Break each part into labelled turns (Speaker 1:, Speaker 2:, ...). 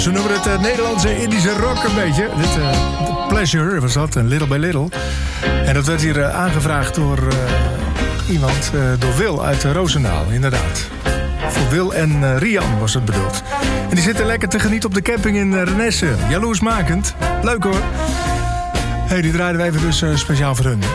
Speaker 1: Ze noemen het Nederlandse Indische rock een beetje. Dit Pleasure was dat, een Little by Little. En dat werd hier aangevraagd door iemand, door Wil uit Roosendaal, inderdaad. Voor Wil en Rian was het bedoeld. En die zitten lekker te genieten op de camping in Renesse. Jaloersmakend. Leuk hoor. Hey, die draaiden we even dus speciaal voor hun.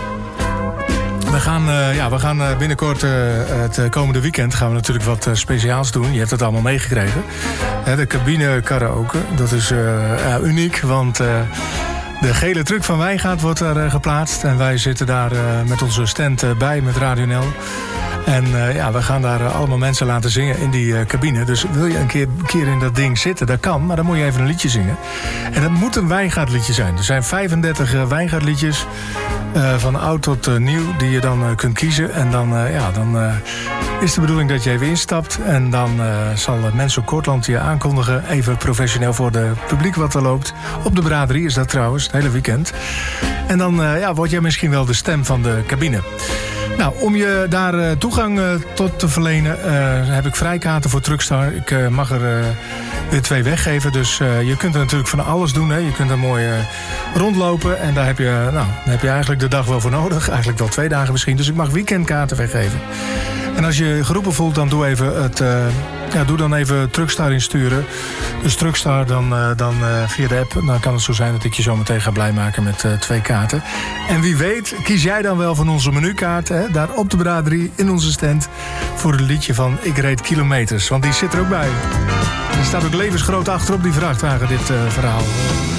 Speaker 1: We gaan binnenkort, het komende weekend, gaan we natuurlijk wat speciaals doen. Je hebt het allemaal meegekregen. De cabine karaoke, dat is uniek, want de gele truck van Wijngaard wordt daar geplaatst. En wij zitten daar met onze stand bij, met Radio Nel. En we gaan daar allemaal mensen laten zingen in die cabine. Dus wil je een keer in dat ding zitten, dat kan. Maar dan moet je even een liedje zingen. En dat moet een Wijngaardliedje zijn. Er zijn 35 Wijngaardliedjes, van oud tot nieuw, die je dan kunt kiezen. En dan is de bedoeling dat je even instapt. En dan zal Menso Kortland je aankondigen. Even professioneel voor het publiek wat er loopt. Op de braderie is dat trouwens, het hele weekend. En dan word jij misschien wel de stem van de cabine. Nou, om je daar toegang tot te verlenen, heb ik vrijkaarten voor Truckstar. Ik mag er weer 2 weggeven. Dus je kunt er natuurlijk van alles doen. Hè. Je kunt er mooi rondlopen. En daar heb je eigenlijk de dag wel voor nodig. Eigenlijk wel 2 dagen misschien. Dus ik mag weekendkaarten weggeven. En als je geroepen voelt, dan doe dan even Truckstar insturen. Dus Truckstar dan via de app. Dan kan het zo zijn dat ik je zo meteen ga blij maken met 2 kaarten. En wie weet kies jij dan wel van onze menukaart. Hè, daar op de braderie in onze stand. Voor het liedje van Ik reed kilometers. Want die zit er ook bij. Er staat ook levensgroot achterop die vrachtwagen, dit verhaal.